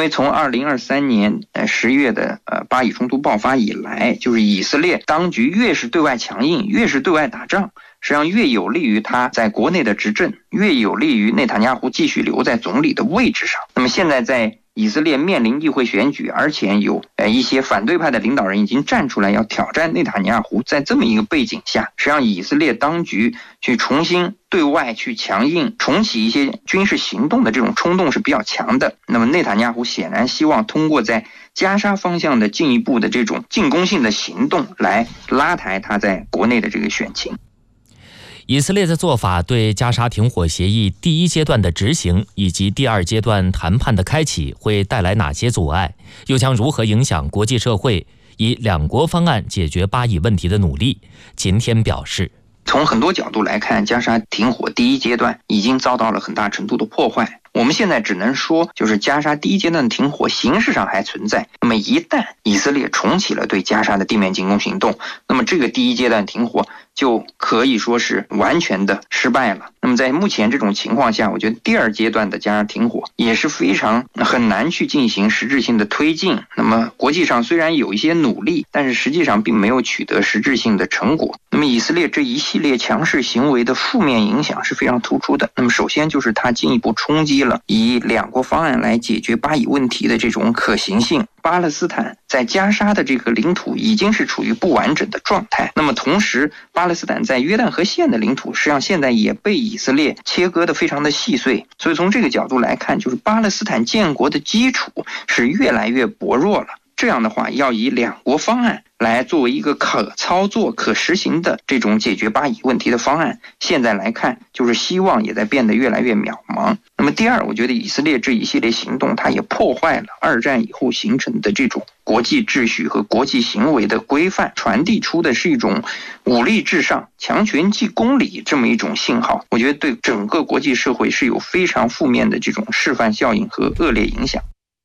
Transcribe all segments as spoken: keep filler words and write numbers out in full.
为从二零二三年呃十月的呃巴以冲突爆发以来，就是以色列当局越是对外强硬，越是对外打仗，实际上越有利于他在国内的执政，越有利于内塔尼亚胡继续留在总理的位置上。那么现在在以色列面临议会选举，而且有呃一些反对派的领导人已经站出来要挑战内塔尼亚胡，在这么一个背景下，实际上以色列当局去重新对外去强硬，重启一些军事行动的这种冲动是比较强的。那么内塔尼亚胡显然希望通过在加沙方向的进一步的这种进攻性的行动来拉抬他在国内的这个选情。 以色列的做法对加沙停火协议第一阶段的执行以及第二阶段谈判的开启会带来哪些阻碍，又将如何影响国际社会以两国方案解决巴以问题的努力？秦天表示， 从很多角度来看，加沙停火第一阶段已经遭到了很大程度的破坏。我们现在只能说，就是加沙第一阶段的停火形式上还存在。那么一旦以色列重启了对加沙的地面进攻行动，那么这个第一阶段停火就可以说是完全的失败了。那么在目前这种情况下，我觉得第二阶段的加沙停火也是非常很难去进行实质性的推进。那么国际上虽然有一些努力，但是实际上并没有取得实质性的成果。那么以色列这一系列强势行为的负面影响是非常突出的。那么首先就是它进一步冲击了以两国方案来解决巴以问题的这种可行性。巴勒斯坦在加沙的这个领土已经是处于不完整的状态，那么同时巴勒斯坦在约旦河县的领土实际上现在也被以色列切割得非常的细碎，所以从这个角度来看，就是巴勒斯坦建国的基础是越来越薄弱了。这样的话，要以两国方案来作为一个可操作、可实行的这种解决巴以问题的方案，现在来看，就是希望也在变得越来越渺茫。那么第二，我觉得以色列这一系列行动，它也破坏了二战以后形成的这种国际秩序和国际行为的规范，传递出的是一种武力至上、强权即公理这么一种信号。我觉得对整个国际社会是有非常负面的这种示范效应和恶劣影响。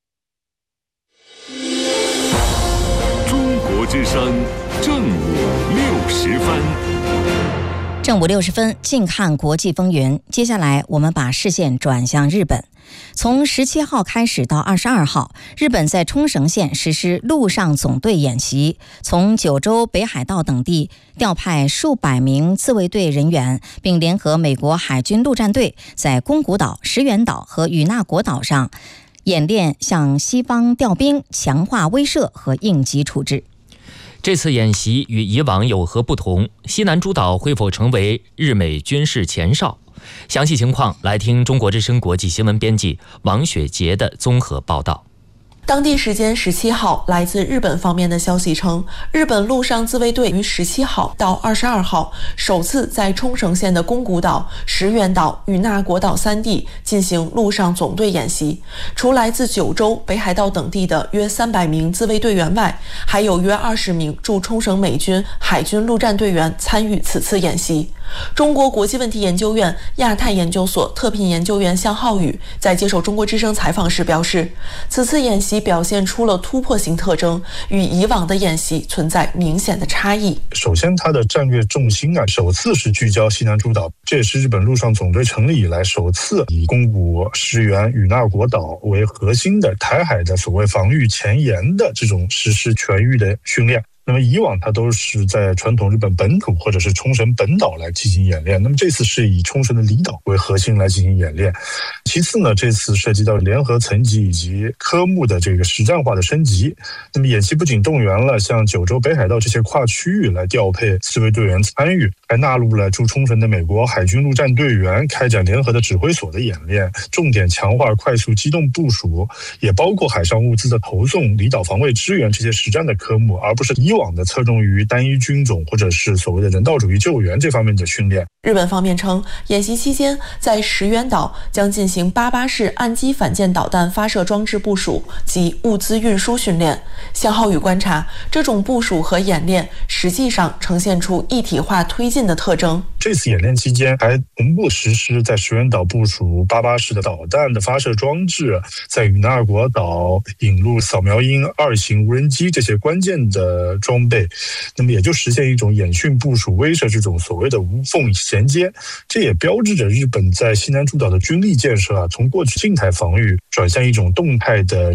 之声正午六十分， 正午六十分，近看国际风云。接下来，我们把视线转向日本。从十七号开始到二十二号，日本在冲绳县实施陆上总队演习，从九州、北海道等地调派数百名自卫队人员，并联合美国海军陆战队在宫古岛、石垣岛和与那国岛上演练向西方调兵，强化威慑和应急处置。 这次演习与以往有何不同？西南诸岛会否成为日美军事前哨？详细情况来听中国之声国际新闻编辑王雪杰的综合报道。 当地时间十七号，来自日本方面的消息称，日本陆上自卫队于十七号到二十二号首次在冲绳县的宫古岛、石垣岛与那国岛三地进行陆上总队演习。除来自九州、北海道等地的约三百名自卫队员外，还有约二十名驻冲绳美军海军陆战队员参与此次演习。中国国际问题研究院亚太研究所特聘研究员向浩宇在接受中国之声采访时表示，此次演习表现出了突破性特征，与以往的演习存在明显的差异。 首先，它的战略重心啊，首次是聚焦西南诸岛，这也是日本陆上总队成立以来首次以宫古、石垣、与那国岛为核心的台海的所谓防御前沿的这种实施全域的训练。那么以往它都是在传统日本本土或者是冲绳本岛来进行演练，那么这次是以冲绳的离岛为核心来进行演练。其次呢，这次涉及到联合层级以及科目的这个实战化的升级。那么演习不仅动员了像九州、北海道这些跨区域来调配自卫队员参与，还纳入了驻冲绳的美国海军陆战队员开展联合的指挥所的演练，重点强化快速机动部署，也包括海上物资的投送、离岛防卫支援这些实战的科目，而不是以往的侧重于单一军种或者是所谓的人道主义救援这方面的训练。 日本方面称，演习期间在石垣岛将进行八八式岸基反舰导弹发射装置部署及物资运输训练。向浩宇观察，这种部署和演练实际上呈现出一体化推进的特征。 这次演练期间还同步实施在石垣岛部署八八式的导弹的发射装置，在与那国岛引入扫描鹰二型无人机这些关键的装备，那么也就实现一种演训部署威慑这种所谓的无缝衔接。这也标志着日本在西南诸岛的军力建设啊，从过去静态防御转向一种动态的